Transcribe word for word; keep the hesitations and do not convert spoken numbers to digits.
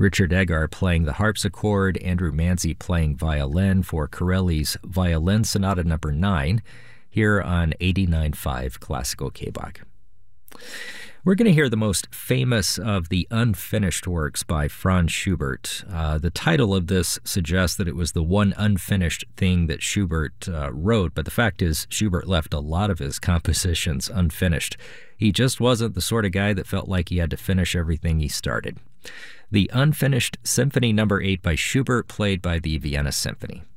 Richard Egar playing the harpsichord, Andrew Manzi playing violin for Corelli's Violin Sonata number nine, here on eighty-nine point five Classical K B O C. We're going to hear the most famous of the unfinished works by Franz Schubert. Uh, the title of this suggests that it was the one unfinished thing that Schubert uh, wrote, but the fact is Schubert left a lot of his compositions unfinished. He just wasn't the sort of guy that felt like he had to finish everything he started. The Unfinished Symphony number eight by Schubert, played by the Vienna Symphony.